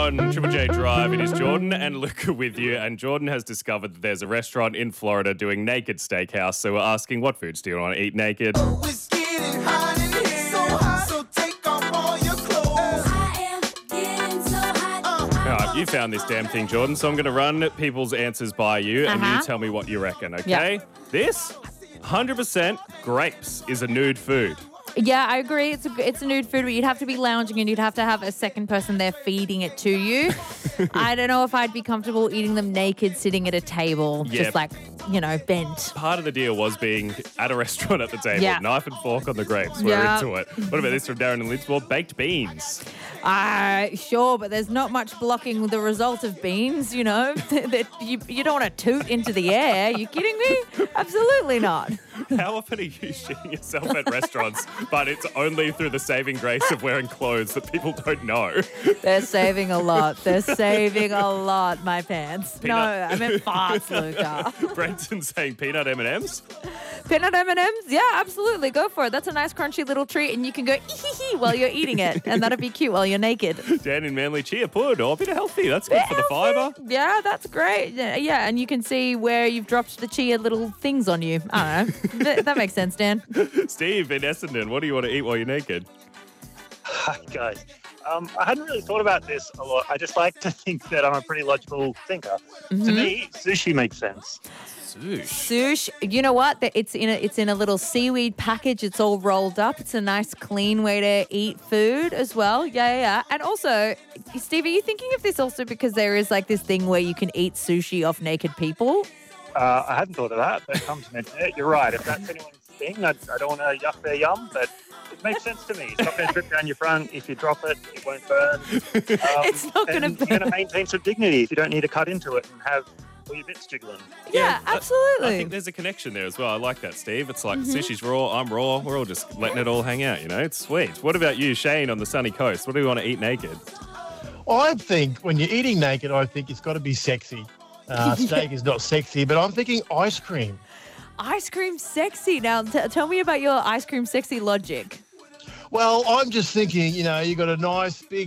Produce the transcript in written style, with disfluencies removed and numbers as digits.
on Triple J Drive. It is Jordan and Luca with you. And Jordan has discovered that there's a restaurant in Florida doing naked steakhouse. So we're asking, what foods do you want to eat naked? It's getting hot in here, so hot, so take off all your clothes. I am getting so hot. All right, you found this damn thing, Jordan. So I'm going to run people's answers by you and you tell me what you reckon, okay? This, 100% grapes is a nude food. Yeah, I agree. It's a nude food, but you'd have to be lounging and you'd have to have a second person there feeding it to you. I don't know if I'd be comfortable eating them naked, sitting at a table, Yeah. just like, bent. Part of the deal was being at a restaurant at the table, Yeah. knife and fork on the grapes. We're Yeah. into it. What about this from Darren and Lidsmore? Baked beans. Sure, but there's not much blocking the result of beans, that you don't want to toot into the air. You kidding me? Absolutely not. How often are you shitting yourself at restaurants, but it's only through the saving grace of wearing clothes that people don't know? They're saving a lot. They're saving a lot, my pants. Peanut. No, I meant farts, Luca. Brenton saying peanut M&Ms. Peanut M&Ms? Yeah, absolutely. Go for it. That's a nice crunchy little treat and you can go ee-hee-hee while you're eating it. And that'd be cute while you're naked. Dan in Manly, chia pud, or a bit of healthy. That's good for the fibre. Yeah, that's great. Yeah, and you can see where you've dropped the chia little things on you. I don't know. That makes sense, Dan. Steve in Essendon, what do you want to eat while you're naked? Hi, guys. I hadn't really thought about this a lot. I just like to think that I'm a pretty logical thinker. To me, sushi makes sense. Sush. Sush, you know what? It's in a little seaweed package. It's all rolled up. It's a nice, clean way to eat food as well. Yeah. And also, Steve, are you thinking of this also because there is like this thing where you can eat sushi off naked people? I hadn't thought of that, but come to mention it, you're right. If that's anyone's thing, I don't want to yuck their yum, but it makes sense to me. It's not going to drip down your front. If you drop it, it won't burn. It's not going to and burn. you're going to maintain some dignity if you don't need to cut into it and have all your bits jiggling. Yeah, absolutely. I think there's a connection there as well. I like that, Steve. It's like sushi's raw, I'm raw. We're all just letting it all hang out, It's sweet. What about you, Shane, on the sunny coast? What do you want to eat naked? I think when you're eating naked, I think it's got to be sexy. Steak is not sexy, but I'm thinking ice cream. Ice cream sexy. Now, tell me about your ice cream sexy logic. Well, I'm just thinking, you got a nice big